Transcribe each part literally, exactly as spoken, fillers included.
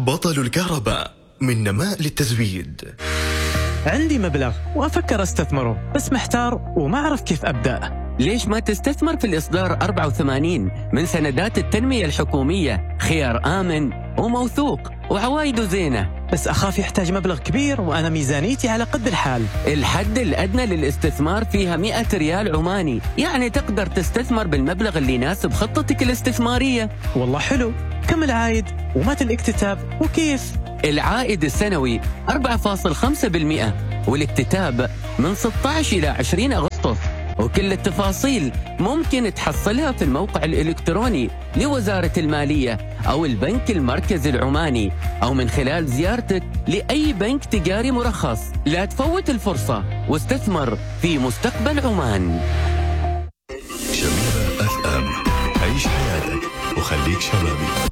بطل الكهرباء من نماء للتزويد. عندي مبلغ وأفكر استثمره بس محتار وما أعرف كيف أبدأ. ليش ما تستثمر في الإصدار أربعة وثمانين من سندات التنمية الحكومية؟ خيار آمن وموثوق وعوايده زينة. بس أخاف يحتاج مبلغ كبير وأنا ميزانيتي على قد الحال. الحد الأدنى للاستثمار فيها مئة ريال عماني، يعني تقدر تستثمر بالمبلغ اللي يناسب خطتك الاستثمارية. والله حلو. كم العائد ومتى الاكتتاب وكيف؟ العائد السنوي أربعة فاصلة خمسة بالمئة والاكتتاب من ستة عشر إلى عشرين أغسطس. وكل التفاصيل ممكن تحصلها في الموقع الإلكتروني لوزارة المالية أو البنك المركزي العماني أو من خلال زيارتك لأي بنك تجاري مرخص. لا تفوت الفرصة واستثمر في مستقبل عمان. شبيبة أف أم، عيش حياتك وخليك شبابي.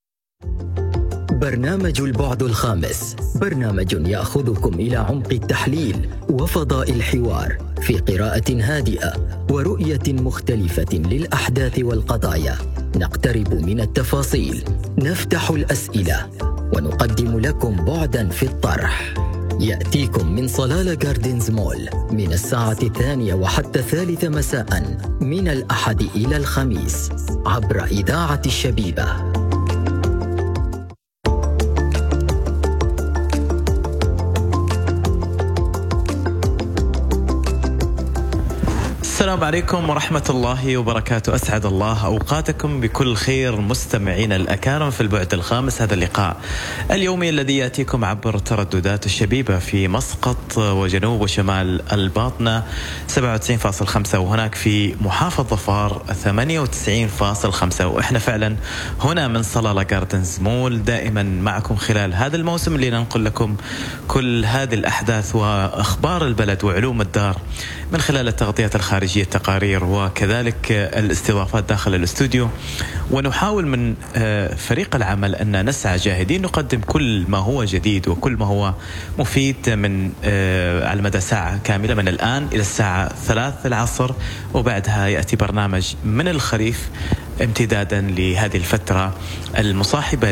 برنامج البعد الخامس، برنامج يأخذكم إلى عمق التحليل وفضاء الحوار في قراءة هادئة ورؤية مختلفة للأحداث والقضايا. نقترب من التفاصيل، نفتح الأسئلة ونقدم لكم بعدا في الطرح. يأتيكم من صلالة جاردنز مول من الساعة الثانية وحتى الثالثة مساء من الأحد إلى الخميس عبر إذاعة الشبيبة. السلام عليكم ورحمة الله وبركاته. أسعد الله أوقاتكم بكل خير مستمعين الأكارم في البعد الخامس. هذا اللقاء اليومي الذي يأتيكم عبر ترددات الشبيبة في مسقط وجنوب وشمال الباطنة سبعة وتسعين فاصلة خمسة، وهناك في محافظة ظفار ثمانية وتسعين فاصلة خمسة. وإحنا فعلا هنا من صلالة جاردنز مول دائما معكم خلال هذا الموسم اللي ننقل لكم كل هذه الأحداث وأخبار البلد وعلوم الدار من خلال التغطية الخارجية، التقارير وكذلك الاستضافات داخل الاستوديو. ونحاول من فريق العمل أن نسعى جاهدين نقدم كل ما هو جديد وكل ما هو مفيد من على مدى ساعة كاملة من الآن إلى الساعة ثلاث العصر، وبعدها يأتي برنامج من الخريف امتدادا لهذه الفترة المصاحبة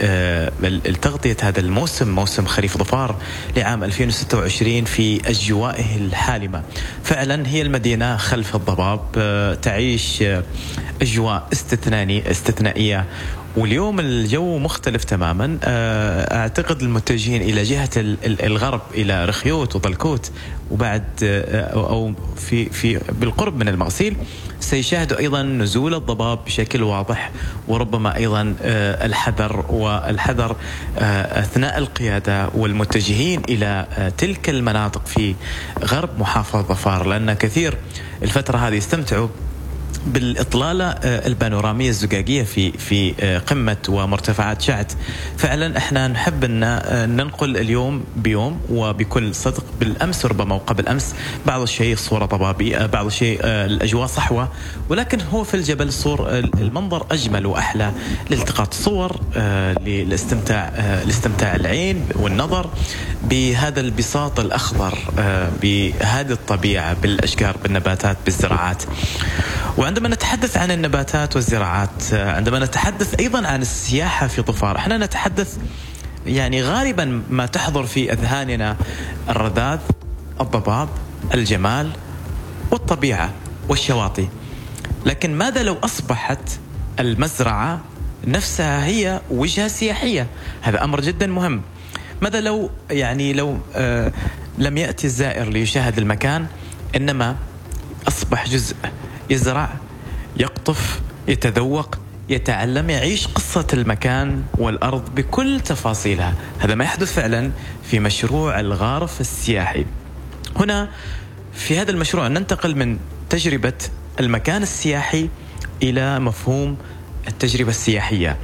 لتغطية هذا الموسم، موسم خريف ظفار لعام ألفين وستة وعشرين في أجوائه الحالمة. فعلا هي المدينة خلف الضباب تعيش أجواء استثنائية استثنائية واليوم الجو مختلف تماما. أعتقد المتجهين إلى جهة الغرب إلى رخيوت وضلكوت وبعد أو في في بالقرب من المغسيل سيشاهدوا أيضا نزول الضباب بشكل واضح، وربما أيضا الحذر والحذر أثناء القيادة والمتجهين إلى تلك المناطق في غرب محافظة ظفار، لأن كثير الفترة هذه استمتعوا بالإطلالة البانورامية الزجاجية في في قمة ومرتفعات شعت. فعلا احنا نحب ان ننقل اليوم بيوم وبكل صدق. بالأمس ربما وقبل أمس بعض الشيء الصورة ضبابي، بعض الشيء الأجواء صحوة، ولكن هو في الجبل صور المنظر أجمل وأحلى لالتقاط صور للاستمتاع لاستمتاع العين والنظر بهذا البساط الأخضر، بهذه الطبيعة، بالأشجار، بالنباتات، بالزراعات. وعندما نتحدث عن النباتات والزراعات، عندما نتحدث أيضا عن السياحة في ظفار، احنا نتحدث يعني غالبا ما تحضر في أذهاننا الرذاذ، الضباب، الجمال والطبيعة والشواطئ. لكن ماذا لو أصبحت المزرعة نفسها هي وجهة سياحية؟ هذا أمر جدا مهم. ماذا لو يعني لو آه لم يأتي الزائر ليشاهد المكان، إنما أصبح جزء يزرع، يقطف، يتذوق، يتعلم، يعيش قصة المكان والأرض بكل تفاصيلها. هذا ما يحدث فعلا في مشروع الغارف السياحي. هنا في هذا المشروع ننتقل من تجربة المكان السياحي إلى مفهوم التجربة السياحية،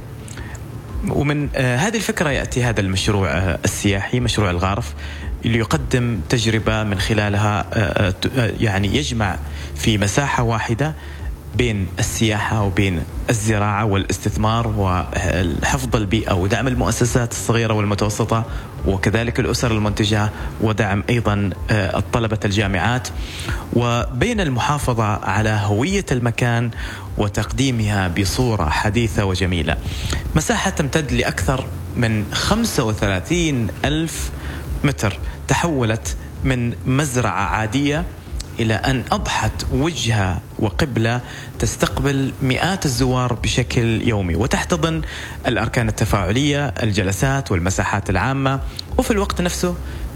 ومن آه هذه الفكرة يأتي هذا المشروع آه السياحي، مشروع الغارف، اللي يقدم تجربة من خلالها آه آه يعني يجمع في مساحة واحدة بين السياحة وبين الزراعة والاستثمار وحفظ البيئة ودعم المؤسسات الصغيرة والمتوسطة وكذلك الأسر المنتجة ودعم أيضا الطلبة الجامعات، وبين المحافظة على هوية المكان وتقديمها بصورة حديثة وجميلة. مساحة تمتد لأكثر من خمسة وثلاثين ألف متر تحولت من مزرعة عادية إلى أن أضحت وجهة وقبلة تستقبل مئات الزوار بشكل يومي، وتحتضن الأركان التفاعلية، الجلسات والمساحات العامة، وفي الوقت نفسه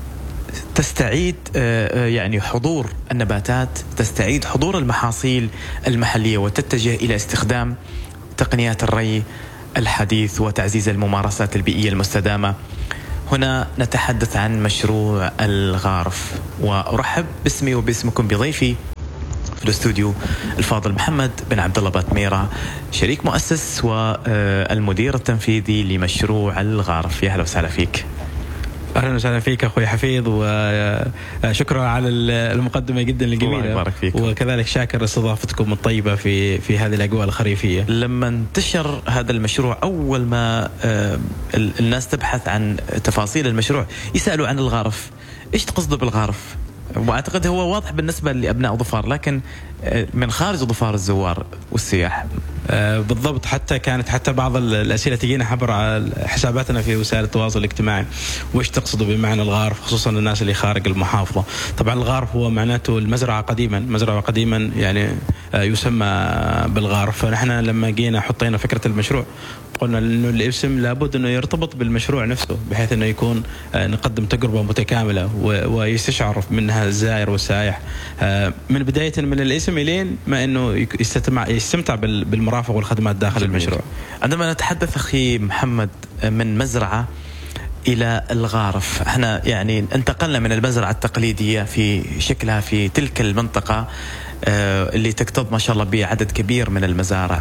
تستعيد يعني حضور النباتات، تستعيد حضور المحاصيل المحلية، وتتجه إلى استخدام تقنيات الري الحديث وتعزيز الممارسات البيئية المستدامة. هنا نتحدث عن مشروع الغارف، وأرحب باسمي وباسمكم بضيفي في الاستوديو الفاضل محمد بن عبد الله باتميرة، شريك مؤسس والمدير التنفيذي لمشروع الغارف. يا هلا وسهلا فيك. أهلا وسهلا فيك أخوي حفيظ، وشكرا على المقدمة جدا الجميلة، وكذلك شاكر استضافتكم الطيبة في في هذه الأجواء الخريفية. لما انتشر هذا المشروع، أول ما الناس تبحث عن تفاصيل المشروع يسألوا عن الغارف، إيش تقصدوا بالغارف؟ وأعتقد هو واضح بالنسبة لأبناء ظفار، لكن من خارج ظفار الزوار والسياح. آه بالضبط، حتى كانت حتى بعض الأسئلة تجينا عبر حساباتنا في وسائل التواصل الاجتماعي، وإيش تقصدوا بمعنى الغارف، خصوصا الناس اللي خارج المحافظة. طبعا الغارف هو معناته المزرعة قديما، مزرعة قديما يعني آه يسمى بالغارف. فنحن لما جينا حطينا فكرة المشروع قلنا انه الاسم لابد انه يرتبط بالمشروع نفسه، بحيث انه يكون آه نقدم تجربه متكامله ويستشعر منها الزائر والسائح آه من بدايه من الاسم الين ما انه يستمتع يستمتع بالمرافق والخدمات داخل جميل. المشروع. عندما نتحدث اخي محمد من مزرعه الى الغارف، احنا يعني انتقلنا من المزرعه التقليديه في شكلها في تلك المنطقه اللي تكتظ ما شاء الله بعدد كبير من المزارع،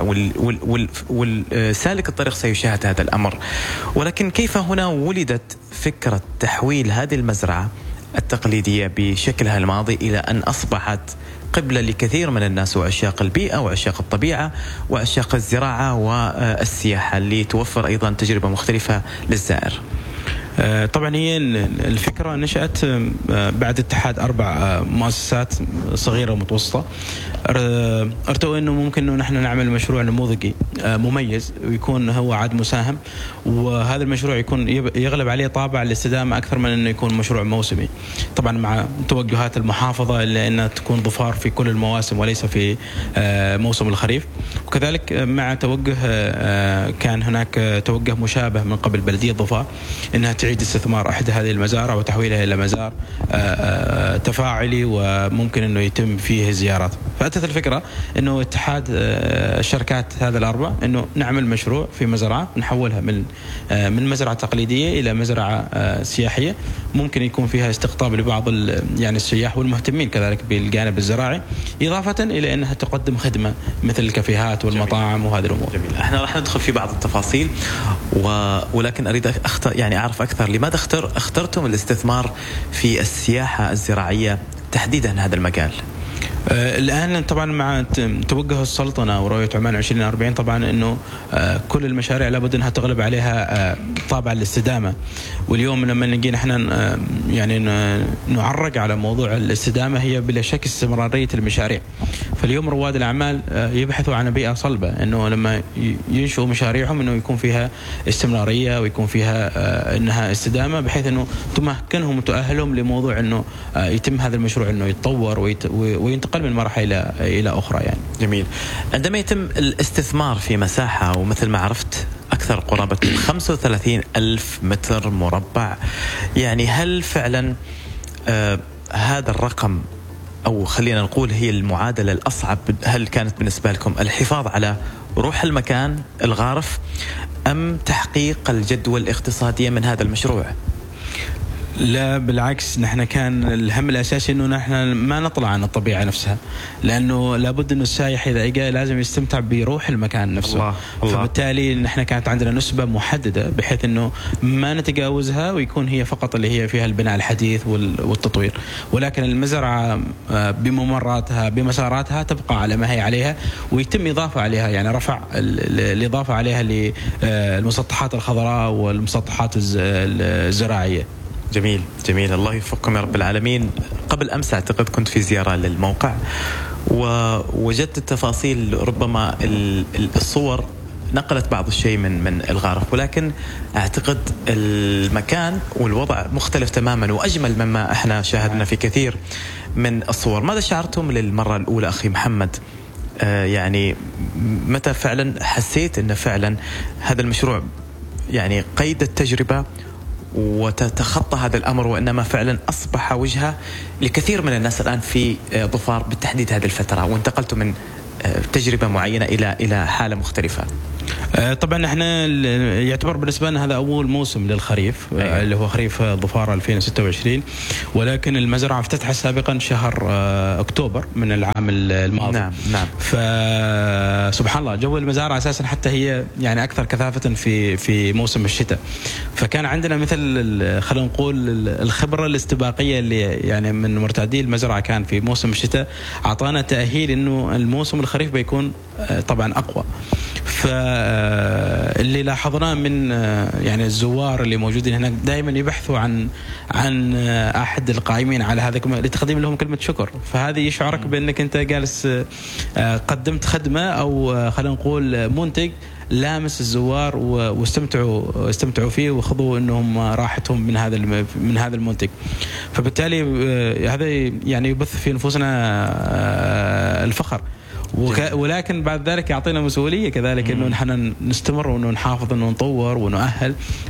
والسالك الطريق سيشاهد هذا الأمر. ولكن كيف هنا ولدت فكرة تحويل هذه المزرعة التقليدية بشكلها الماضي إلى أن أصبحت قبلة لكثير من الناس وعشاق البيئة وعشاق الطبيعة وعشاق الزراعة والسياحة، اللي توفر أيضا تجربة مختلفة للزائر؟ طبعا هي الفكرة نشأت بعد اتحاد أربع مؤسسات صغيرة ومتوسطة، ارتوى أنه ممكن أنه نحن نعمل مشروع نموذجي مميز ويكون هو عاد مساهم، وهذا المشروع يكون يغلب عليه طابع الاستدامة أكثر من أنه يكون مشروع موسمي. طبعا مع توجهات المحافظة إلا أنها تكون ظفار في كل المواسم وليس في موسم الخريف، وكذلك مع توجه كان هناك توجه مشابه من قبل بلدية ظفار أنها تعيد استثمار أحد هذه المزارع وتحويلها إلى مزار تفاعلي وممكن أنه يتم فيه زيارات. فأتت الفكرة أنه اتحاد الشركات هذا الأربع أنه نعمل مشروع في مزرعة نحولها من من مزرعة تقليدية إلى مزرعة سياحية، ممكن يكون فيها استقطاب لبعض يعني السياح والمهتمين كذلك بالجانب الزراعي، إضافة إلى أنها تقدم خدمة مثل الكافيهات والمطاعم وهذه الأمور. جميل. احنا راح ندخل في بعض التفاصيل و... ولكن أريد أختار يعني أعرف أكثر، لماذا اختر اخترتم الاستثمار في السياحة الزراعية تحديدا هذا المجال؟ آه الآن طبعا مع توجه السلطنة ورؤية عمان عشرين أربعين طبعا أنه آه كل المشاريع لابد أنها تغلب عليها آه طابع الاستدامة، واليوم لما نجي نحن آه يعني نعرق على موضوع الاستدامة هي بلا شك استمرارية المشاريع. فاليوم رواد الأعمال آه يبحثوا عن بيئة صلبة، أنه لما ينشئوا مشاريعهم أنه يكون فيها استمرارية ويكون فيها آه أنها استدامة، بحيث أنه تمكنهم وتؤهلهم لموضوع أنه آه يتم هذا المشروع أنه يتطور ويت وينتقل من مرحلة إلى إلى أخرى يعني. جميل. عندما يتم الاستثمار في مساحة ومثل ما عرفت أكثر قرابة خمسة وثلاثين ألف متر مربع، يعني هل فعلا آه هذا الرقم، أو خلينا نقول هي المعادلة الأصعب، هل كانت بالنسبة لكم الحفاظ على روح المكان الغارف أم تحقيق الجدوى الاقتصادية من هذا المشروع؟ لا بالعكس، نحن كان الهم الأساسي أنه نحن ما نطلع عن الطبيعة نفسها، لأنه لابد أنه السائح إذا جاء لازم يستمتع بروح المكان نفسه. الله. الله. فبالتالي نحن كانت عندنا نسبة محددة بحيث أنه ما نتجاوزها ويكون هي فقط اللي هي فيها البناء الحديث والتطوير، ولكن المزرعة بممراتها بمساراتها تبقى على ما هي عليها، ويتم إضافة عليها يعني رفع الإضافة عليها للمسطحات الخضراء والمسطحات الزراعية. جميل جميل. الله يوفقكم يا رب العالمين. قبل أمس أعتقد كنت في زيارة للموقع ووجدت التفاصيل، ربما الصور نقلت بعض الشيء من من الغارف، ولكن أعتقد المكان والوضع مختلف تماما وأجمل مما احنا شاهدنا في كثير من الصور. ماذا شعرتم للمرة الأولى أخي محمد؟ آه يعني متى فعلا حسيت أن فعلا هذا المشروع يعني قيد التجربة وتتخطى هذا الأمر، وإنما فعلا أصبح وجهة لكثير من الناس الآن في ظفار بالتحديد هذه الفترة، وانتقلتوا من تجربة معينة إلى إلى حالة مختلفة؟ طبعا احنا يعتبر بالنسبه لنا هذا اول موسم للخريف، أيوة. اللي هو خريف ظفار ألفين وستة وعشرين، ولكن المزرعه افتتحت سابقا شهر اكتوبر من العام الماضي. نعم نعم. فسبحان الله جو المزارع اساسا حتى هي يعني اكثر كثافه في في موسم الشتاء، فكان عندنا مثل خلينا نقول الخبره الاستباقيه اللي يعني من مرتادي المزرعه كان في موسم الشتاء اعطانا تاهيل انه الموسم الخريف بيكون طبعا اقوى. فاللي لاحظناه من يعني الزوار اللي موجودين هناك دائما يبحثوا عن عن احد القائمين على هذا لتقديم لهم كلمه شكر، فهذه يشعرك بانك انت جالس قدمت خدمه او خلينا نقول منتج لامس الزوار واستمتعوا استمتعوا فيه وخذوا انهم راحتهم من هذا من هذا المنتج. فبالتالي هذا يعني يبث في نفوسنا الفخر، ولكن بعد ذلك يعطينا مسؤوليه كذلك انه نحن نستمر وانه نحافظ انه نطور ونؤهل